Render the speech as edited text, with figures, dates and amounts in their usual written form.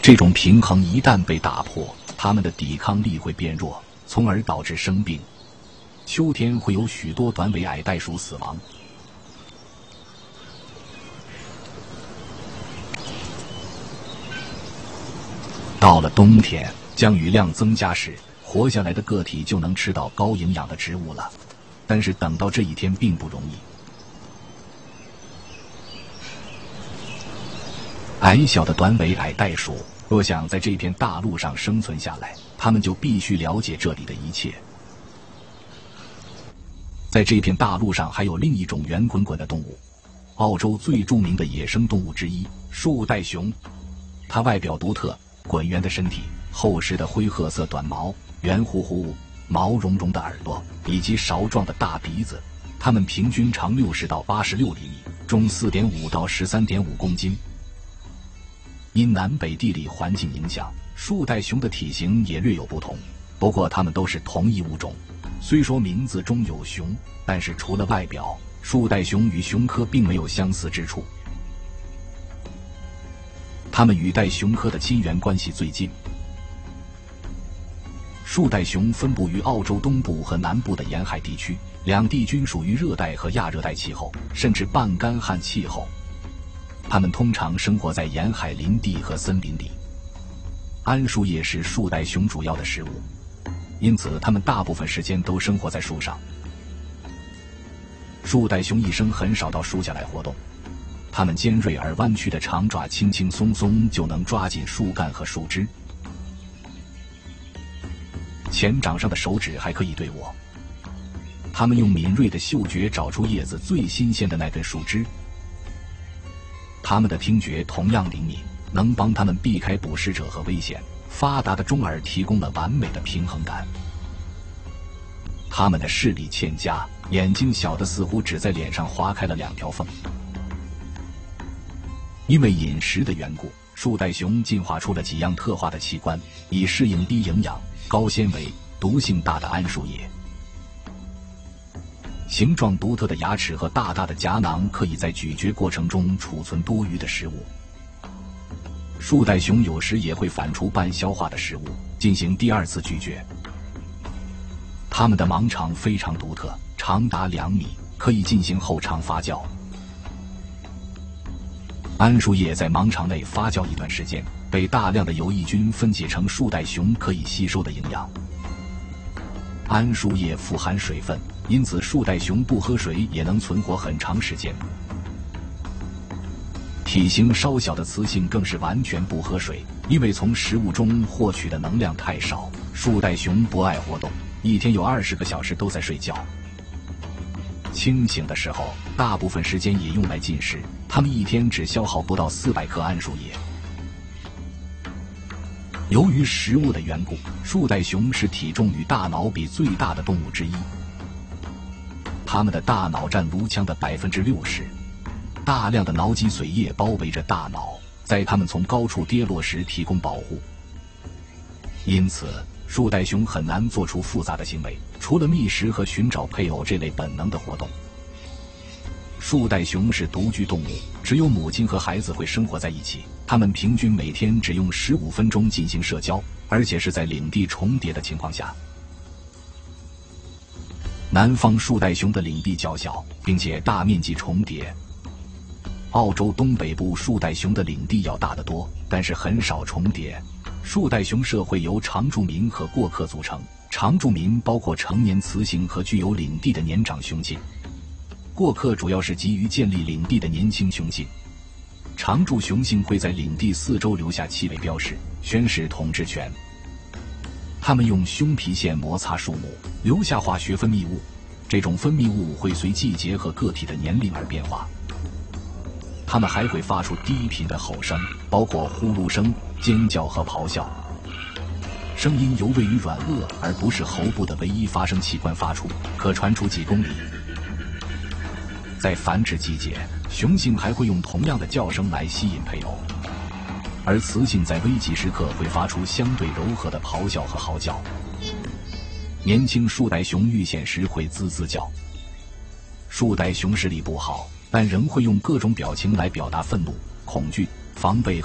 这种平衡一旦被打破，它们的抵抗力会变弱，从而导致生病。秋天会有许多短尾矮袋鼠死亡。到了冬天，降雨量增加时，活下来的个体就能吃到高营养的植物了。但是等到这一天并不容易。矮小的短尾矮袋鼠若想在这片大陆上生存下来，它们就必须了解这里的一切。在这片大陆上还有另一种圆滚滚的动物，澳洲最著名的野生动物之一——树袋熊。它外表独特，滚圆的身体，厚实的灰褐色短毛，圆乎乎、毛茸茸的耳朵，以及勺状的大鼻子。它们平均长60到86厘米，重4.5到13.5公斤。因南北地理环境影响，树袋熊的体型也略有不同，不过它们都是同一物种。虽说名字中有熊，但是除了外表，树袋熊与熊科并没有相似之处。它们与袋熊科的亲缘关系最近。树袋熊分布于澳洲东部和南部的沿海地区，两地均属于热带和亚热带气候，甚至半干旱气候。它们通常生活在沿海林地和森林里。桉树叶是树袋熊主要的食物，因此它们大部分时间都生活在树上。树袋熊一生很少到树下来活动，它们尖锐而弯曲的长爪轻轻松松就能抓紧树干和树枝，前掌上的手指还可以对握。它们用敏锐的嗅觉找出叶子最新鲜的那根树枝。它们的听觉同样灵敏，能帮它们避开捕食者和危险。发达的中耳提供了完美的平衡感。它们的视力欠佳，眼睛小的似乎只在脸上划开了2条缝。因为饮食的缘故，树袋熊进化出了几样特化的器官，以适应低营养、高纤维、毒性大的桉树叶。形状独特的牙齿和大大的颊囊可以在咀嚼过程中储存多余的食物。树袋熊有时也会反刍半消化的食物，进行第2次咀嚼。它们的盲肠非常独特，长达2米，可以进行后肠发酵。桉树叶在盲肠内发酵一段时间，被大量的有益菌分解成树袋熊可以吸收的营养。桉树叶富含水分，因此树袋熊不喝水也能存活很长时间。体型稍小的雌性更是完全不喝水，因为从食物中获取的能量太少。树袋熊不爱活动，一天有20个小时都在睡觉。清醒的时候，大部分时间也用来进食，它们一天只消耗不到400克桉树叶。由于食物的缘故，树袋熊是体重与大脑比最大的动物之一。它们的大脑占颅腔的60%，大量的脑脊髓液包围着大脑，在它们从高处跌落时提供保护。因此，树袋熊很难做出复杂的行为，除了觅食和寻找配偶这类本能的活动。树袋熊是独居动物，只有母亲和孩子会生活在一起。它们平均每天只用15分钟进行社交，而且是在领地重叠的情况下。南方树袋熊的领地较小，并且大面积重叠。澳洲东北部树袋熊的领地要大得多，但是很少重叠。树袋熊社会由常住民和过客组成，常住民包括成年雌性和具有领地的年长雄性，过客主要是急于建立领地的年轻雄性。常驻雄性会在领地4周留下气味标识，宣示统治权。它们用胸皮腺摩擦树木，留下化学分泌物，这种分泌物会随季节和个体的年龄而变化。它们还会发出低频的吼声，包括呼噜声、尖叫和咆哮。声音由位于软腭而不是喉部的唯一发声器官发出，可传出几公里。在繁殖季节，雄性还会用同样的叫声来吸引配偶，而雌性在危急时刻会发出相对柔和的咆哮和嚎叫。年轻树袋熊遇险时会滋滋叫。树袋熊视力不好，但仍会用各种表情来表达愤怒、恐惧、防备